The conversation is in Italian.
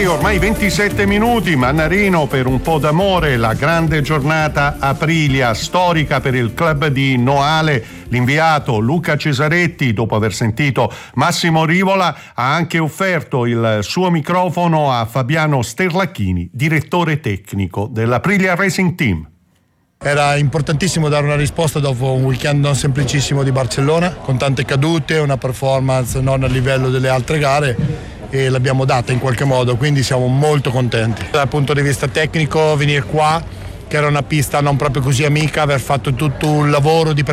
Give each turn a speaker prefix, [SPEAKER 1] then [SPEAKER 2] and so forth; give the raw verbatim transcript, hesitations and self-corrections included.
[SPEAKER 1] ormai ventisette minuti, Mannarino per un po' d'amore, la grande giornata Aprilia, storica per il club di Noale. L'inviato Luca Cesaretti, dopo aver sentito Massimo Rivola, ha anche offerto il suo microfono a Fabiano Sterlacchini, direttore tecnico dell'Aprilia Racing Team.
[SPEAKER 2] Era importantissimo dare una risposta dopo un weekend non semplicissimo di Barcellona, con tante cadute, una performance non a livello delle altre gare, e l'abbiamo data in qualche modo, quindi siamo molto contenti. Dal punto di vista tecnico, venire qua, che era una pista non proprio così amica, aver fatto tutto un lavoro di preparazione